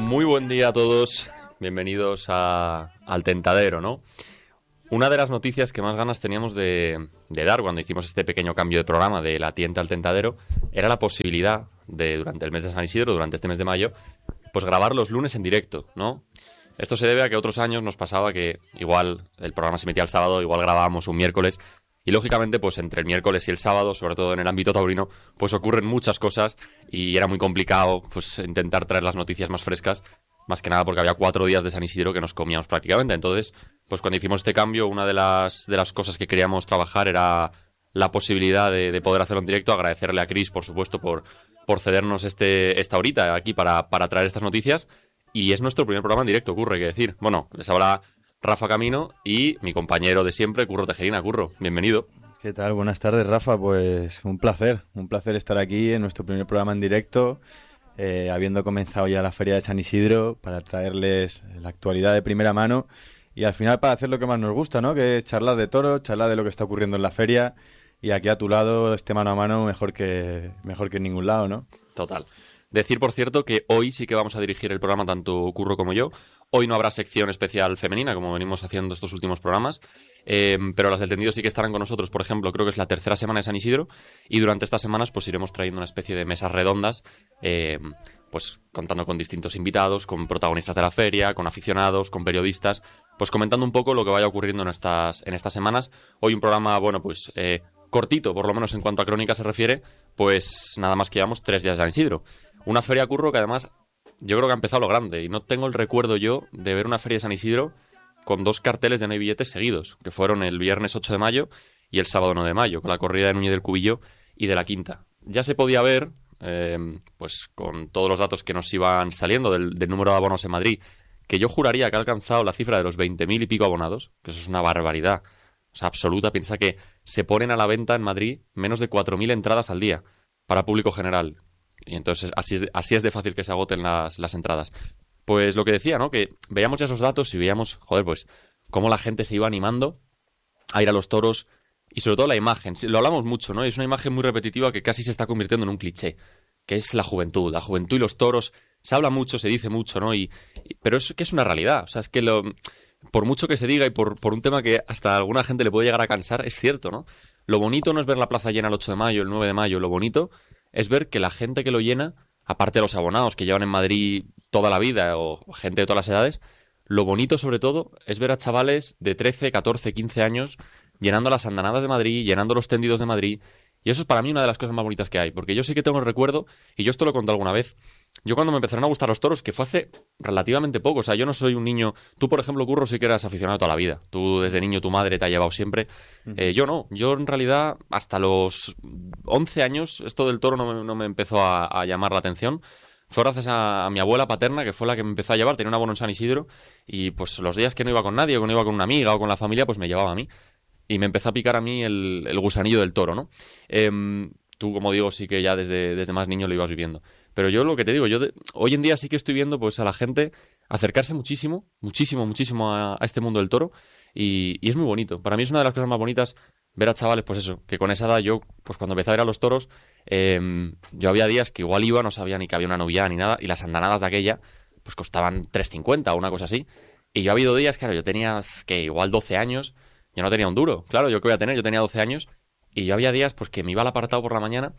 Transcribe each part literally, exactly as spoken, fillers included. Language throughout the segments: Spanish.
Muy buen día a todos, bienvenidos a, al Tentadero, ¿no? Una de las noticias que más ganas teníamos de, de dar cuando hicimos este pequeño cambio de programa de La Tienda al Tentadero era la posibilidad de, durante el mes de San Isidro, durante este mes de mayo, pues grabar los lunes en directo, ¿no? Esto se debe a que otros años nos pasaba que igual el programa se emitía el sábado, igual grabábamos un miércoles y lógicamente pues entre el miércoles y el sábado, sobre todo en el ámbito taurino, pues ocurren muchas cosas y era muy complicado pues intentar traer las noticias más frescas, más que nada porque había cuatro días de San Isidro que nos comíamos prácticamente. Entonces, pues cuando hicimos este cambio, una de las, de las cosas que queríamos trabajar era la posibilidad de, de poder hacerlo en directo. Agradecerle a Chris, por supuesto, por, por cedernos este, esta horita aquí para, para traer estas noticias. Y es nuestro primer programa en directo, Curro, hay que decir. Bueno, les habla Rafa Camino y mi compañero de siempre, Curro Tejerina. Curro, bienvenido. ¿Qué tal? Buenas tardes, Rafa. Pues un placer, un placer estar aquí en nuestro primer programa en directo, eh, habiendo comenzado ya la Feria de San Isidro, para traerles la actualidad de primera mano y al final para hacer lo que más nos gusta, ¿no? Que es charlar de toros, charlar de lo que está ocurriendo en la feria y aquí a tu lado, este mano a mano, mejor que, mejor que en ningún lado, ¿no? Total. Decir, por cierto, que hoy sí que vamos a dirigir el programa tanto Curro como yo. Hoy no habrá sección especial femenina, como venimos haciendo estos últimos programas, eh, pero las del tendido sí que estarán con nosotros. Por ejemplo, creo que es la tercera semana de San Isidro y durante estas semanas pues iremos trayendo una especie de mesas redondas, eh, pues contando con distintos invitados, con protagonistas de la feria, con aficionados, con periodistas, pues comentando un poco lo que vaya ocurriendo en estas, en estas semanas. Hoy un programa, bueno, pues eh, cortito, por lo menos en cuanto a crónica se refiere, pues nada más que llevamos tres días de San Isidro. Una feria, Curro, que además yo creo que ha empezado lo grande y no tengo el recuerdo yo de ver una feria de San Isidro con dos carteles de no hay billetes seguidos, que fueron el viernes ocho de mayo y el sábado nueve de mayo, con la corrida de Núñez del Cubillo y de la Quinta. Ya se podía ver, eh, pues con todos los datos que nos iban saliendo del, del número de abonos en Madrid, que yo juraría que ha alcanzado la cifra de los veinte mil y pico abonados, que eso es una barbaridad, o sea, absoluta. Piensa que se ponen a la venta en Madrid menos de cuatro mil entradas al día para público general. Y entonces así es, de, así es de fácil que se agoten las, las entradas. Pues lo que decía, ¿no? Que veíamos ya esos datos y veíamos, joder, pues cómo la gente se iba animando a ir a los toros y sobre todo la imagen. Lo hablamos mucho, ¿no? Es una imagen muy repetitiva que casi se está convirtiendo en un cliché, que es la juventud. La juventud y los toros, se habla mucho, se dice mucho, ¿no? Y, y pero es que es una realidad. O sea, es que lo, por mucho que se diga y por, por un tema que hasta a alguna gente le puede llegar a cansar, es cierto, ¿no? Lo bonito no es ver la plaza llena el ocho de mayo, el nueve de mayo, lo bonito es ver que la gente que lo llena, aparte de los abonados que llevan en Madrid toda la vida o gente de todas las edades, lo bonito sobre todo es ver a chavales de trece, catorce, quince años llenando las andanadas de Madrid, llenando los tendidos de Madrid. Y eso es para mí una de las cosas más bonitas que hay, porque yo sí que tengo el recuerdo, y yo esto lo he contado alguna vez, yo cuando me empezaron a gustar los toros, que fue hace relativamente poco, o sea, yo no soy un niño, tú por ejemplo, Curro, sí que eras aficionado toda la vida, tú desde niño tu madre te ha llevado siempre, eh, yo no, yo en realidad hasta los once años esto del toro no me, no me empezó a, a llamar la atención. Fue gracias a, a mi abuela paterna, que fue la que me empezó a llevar, tenía un abono en San Isidro, y pues los días que no iba con nadie, o que no iba con una amiga o con la familia, pues me llevaba a mí. Y me empezó a picar a mí el, el gusanillo del toro, ¿no? Eh, tú, como digo, sí que ya desde, desde más niño lo ibas viviendo. Pero yo lo que te digo, yo de, hoy en día sí que estoy viendo pues a la gente acercarse muchísimo, muchísimo, muchísimo a, a este mundo del toro. Y, y es muy bonito. Para mí es una de las cosas más bonitas ver a chavales, pues eso, que con esa edad yo, pues cuando empecé a ir a los toros, eh, yo había días que igual iba, no sabía ni que había una novillada ni nada, y las andanadas de aquella, pues costaban tres cincuenta o una cosa así. Y yo ha habido días, claro, yo tenía que igual doce años... Yo no tenía un duro, claro, ¿yo qué voy a tener? Yo tenía doce años y yo había días pues que me iba al apartado por la mañana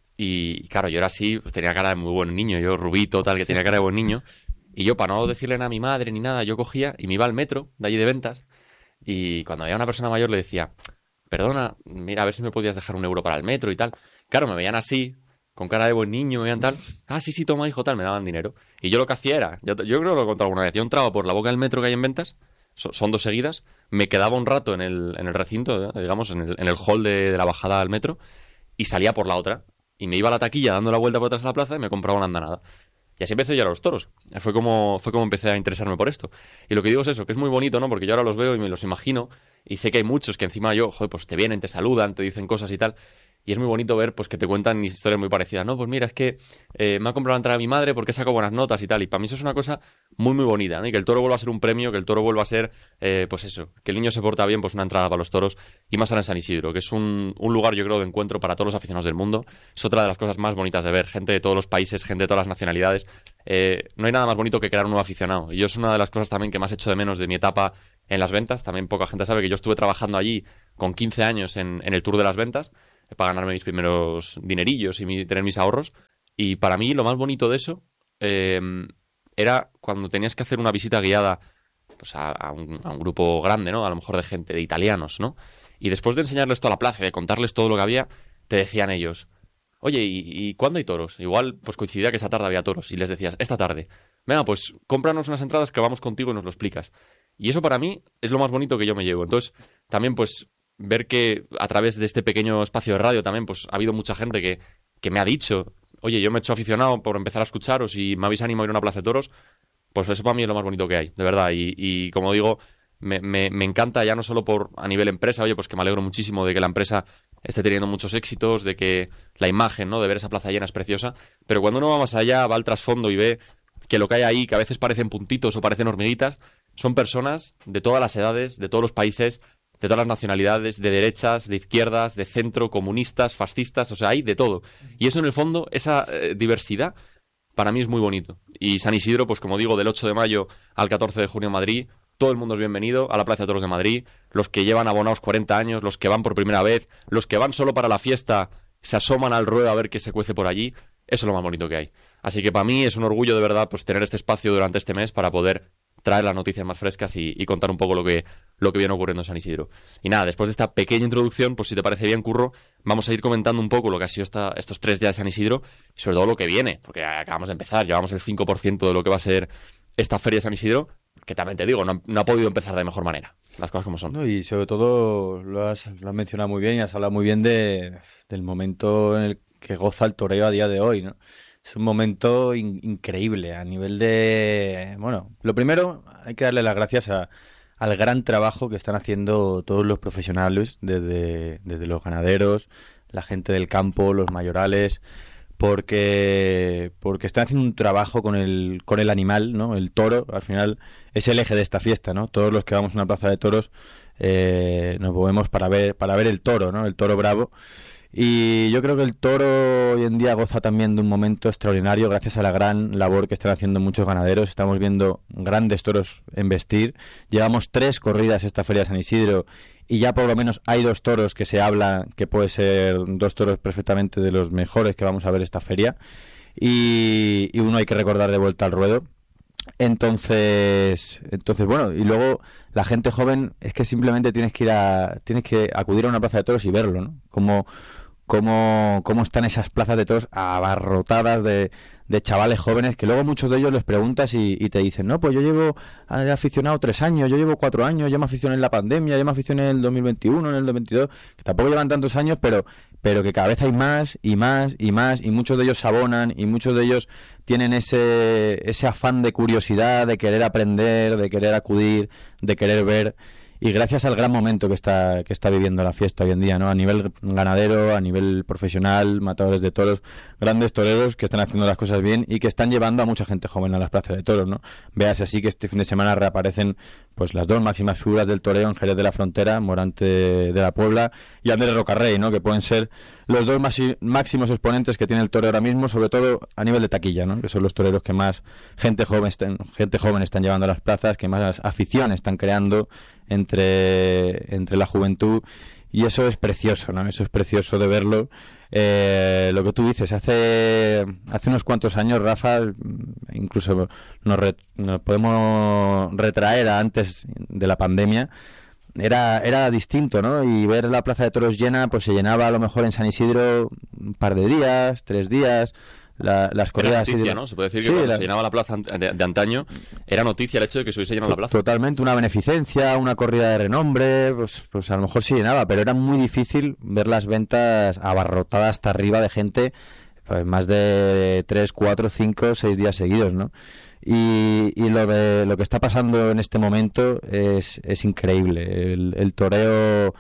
y, claro, yo era así, pues tenía cara de muy buen niño, yo rubito, tal, que tenía cara de buen niño. Y yo, para no decirle nada a mi madre ni nada, yo cogía y me iba al metro de allí de Ventas y cuando había una persona mayor le decía, perdona, mira, a ver si me podías dejar un euro para el metro y tal. Claro, me veían así, con cara de buen niño, me veían tal, ah, sí, sí, toma, hijo, tal, me daban dinero. Y yo lo que hacía era, yo, yo creo que lo he contado alguna vez, yo entraba por la boca del metro que hay en Ventas, son dos seguidas, me quedaba un rato en el, en el recinto, digamos, en el, en el hall de, de la bajada al metro y salía por la otra y me iba a la taquilla dando la vuelta por atrás de la plaza y me compraba una andanada. Y así empecé yo a los toros. Fue como, fue como empecé a interesarme por esto. Y lo que digo es eso, que es muy bonito, ¿no? Porque yo ahora los veo y me los imagino y sé que hay muchos que encima yo, joder, pues te vienen, te saludan, te dicen cosas y tal. Y es muy bonito ver pues que te cuentan historias muy parecidas. No, pues mira, es que eh, me ha comprado la entrada a mi madre porque saco buenas notas y tal. Y para mí eso es una cosa muy, muy bonita, ¿no? Y que el toro vuelva a ser un premio, que el toro vuelva a ser, eh, pues eso, que el niño se porta bien, pues una entrada para los toros. Y más ahora en San Isidro, que es un, un lugar, yo creo, de encuentro para todos los aficionados del mundo. Es otra de las cosas más bonitas de ver. Gente de todos los países, gente de todas las nacionalidades. Eh, no hay nada más bonito que crear un nuevo aficionado. Y yo es una de las cosas también que más echo de menos de mi etapa en las ventas. También poca gente sabe que yo estuve trabajando allí con quince años en, en el Tour de las Ventas, para ganarme mis primeros dinerillos y mi, tener mis ahorros. Y para mí lo más bonito de eso eh, era cuando tenías que hacer una visita guiada pues a, a, un, a un grupo grande, ¿no? A lo mejor de gente, de italianos, ¿no? Y después de enseñarles toda la plaza y de contarles todo lo que había, te decían ellos, oye, ¿y, y cuándo hay toros? Igual pues coincidía que esa tarde había toros y les decías, esta tarde, venga, pues cómpranos unas entradas que vamos contigo y nos lo explicas. Y eso para mí es lo más bonito que yo me llevo. Entonces, también pues ver que a través de este pequeño espacio de radio también pues ha habido mucha gente que, que me ha dicho, oye, yo me he hecho aficionado por empezar a escucharos y me habéis animado a ir a una plaza de toros, pues eso para mí es lo más bonito que hay, de verdad. Y, y como digo, me, me, me encanta ya no solo por a nivel empresa, oye, pues que me alegro muchísimo de que la empresa esté teniendo muchos éxitos, de que la imagen, ¿no?, de ver esa plaza llena es preciosa, pero cuando uno va más allá, va al trasfondo y ve que lo que hay ahí, que a veces parecen puntitos o parecen hormiguitas, son personas de todas las edades, de todos los países, de todas las nacionalidades, de derechas, de izquierdas, de centro, comunistas, fascistas, o sea, hay de todo. Y eso en el fondo, esa eh, diversidad, para mí es muy bonito. Y San Isidro, pues como digo, del ocho de mayo al catorce de junio en Madrid, todo el mundo es bienvenido a la Plaza de Toros de Madrid, los que llevan abonados cuarenta años, los que van por primera vez, los que van solo para la fiesta, se asoman al ruedo a ver qué se cuece por allí, eso es lo más bonito que hay. Así que para mí es un orgullo de verdad pues tener este espacio durante este mes para poder traer las noticias más frescas y, y contar un poco lo que, lo que viene ocurriendo en San Isidro. Y nada, después de esta pequeña introducción, pues si te parece bien, Curro, vamos a ir comentando un poco lo que ha sido esta, estos tres días de San Isidro y sobre todo lo que viene, porque acabamos de empezar, llevamos el cinco por ciento de lo que va a ser esta feria de San Isidro, que también te digo, no, no ha podido empezar de mejor manera, las cosas como son. No, y sobre todo lo has, lo has mencionado muy bien y has hablado muy bien de, del momento en el que goza el toreo a día de hoy, ¿no? Es un momento in- increíble a nivel de... Bueno, lo primero hay que darle las gracias a, al gran trabajo que están haciendo todos los profesionales, desde, desde los ganaderos, la gente del campo, los mayorales, porque porque están haciendo un trabajo con el con el animal, ¿no? El toro, al final, es el eje de esta fiesta, ¿no? Todos los que vamos a una plaza de toros eh, nos movemos para ver para ver el toro, ¿no? El toro bravo. Y yo creo que el toro hoy en día goza también de un momento extraordinario gracias a la gran labor que están haciendo muchos ganaderos. Estamos viendo grandes toros embestir. Llevamos tres corridas esta feria de San Isidro y ya por lo menos hay dos toros que se habla que puede ser dos toros perfectamente de los mejores que vamos a ver esta feria. Y, y uno hay que recordar de vuelta al ruedo. Entonces, entonces bueno, y luego la gente joven es que simplemente tienes que ir a, tienes que acudir a una plaza de toros y verlo, ¿no? Como cómo, cómo están esas plazas de toros abarrotadas de, de chavales jóvenes que luego muchos de ellos les preguntas y, y te dicen, no, pues yo llevo aficionado tres años, yo llevo cuatro años, yo me aficioné en la pandemia, yo me aficioné en el dos mil veintiuno, en el dos mil veintidós, que tampoco llevan tantos años, pero, pero que cada vez hay más y más y más y muchos de ellos se abonan y muchos de ellos tienen ese, ese afán de curiosidad, de querer aprender, de querer acudir, de querer ver. Y gracias al gran momento que está que está viviendo la fiesta hoy en día, ¿no? A nivel ganadero, a nivel profesional, matadores de toros, grandes toreros que están haciendo las cosas bien y que están llevando a mucha gente joven a las plazas de toros, ¿no? Veas así que este fin de semana reaparecen pues las dos máximas figuras del toreo en Jerez de la Frontera, Morante de la Puebla y Andrés Rocarrey, ¿no? Que pueden ser los dos máximos exponentes que tiene el toreo ahora mismo, sobre todo a nivel de taquilla, ¿no? Que son los toreros que más gente joven están, gente joven están llevando a las plazas, que más afición están creando entre, entre la juventud, y eso es precioso, ¿no? Eso es precioso de verlo. Eh, lo que tú dices, hace hace unos cuantos años, Rafa, incluso nos, re, nos podemos retraer a antes de la pandemia, era era distinto, ¿no? Y ver la plaza de toros llena, pues se llenaba a lo mejor en San Isidro un par de días, tres días. La, las corridas era noticia, de... ¿no? Se puede decir que sí, cuando la... se llenaba la plaza de, de antaño, era noticia el hecho de que se hubiese llenado la plaza. Totalmente, una beneficencia, una corrida de renombre, pues, pues a lo mejor se llenaba, pero era muy difícil ver las ventas abarrotadas hasta arriba de gente, pues más de tres, cuatro, cinco, seis días seguidos, ¿no? Y, y lo de lo que está pasando en este momento es, es increíble. El, el toreo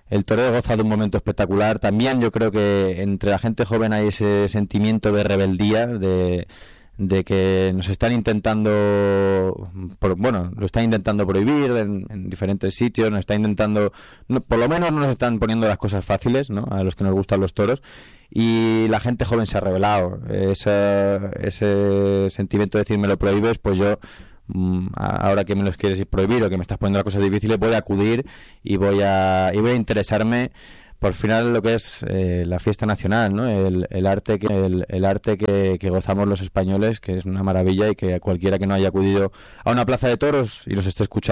el toreo goza de un momento espectacular. También yo creo que entre la gente joven hay ese sentimiento de rebeldía, de, de que nos están intentando, por, bueno, lo están intentando prohibir en, en diferentes sitios, nos están intentando, no, por lo menos no nos están poniendo las cosas fáciles, ¿no?, a los que nos gustan los toros, y la gente joven se ha rebelado. Esa, ese sentimiento de decir me lo prohíbes, pues yo, ahora que me los quieres prohibir o que me estás poniendo las cosas difíciles, voy a acudir y voy a, y voy a interesarme por final lo que es eh, la fiesta nacional, ¿no? El, el arte que el, el arte que, que gozamos los españoles, que es una maravilla, y que a cualquiera que no haya acudido a una plaza de toros y los esté escuchando